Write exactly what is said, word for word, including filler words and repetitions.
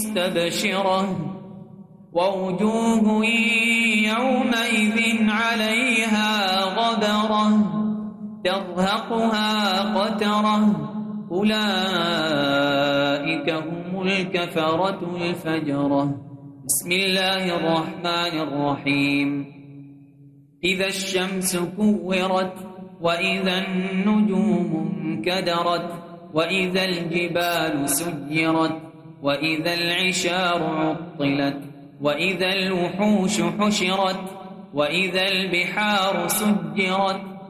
مستبشرة ووجوه يومئذ عليها غبرة ترهقها قترة أولئك هم الكفرة الفجرة. بسم الله الرحمن الرحيم. إذا الشمس كورت وإذا النجوم انكدرت وإذا الجبال سيرت وإذا العشار عطلت وإذا الوحوش حشرت وإذا البحار سجرت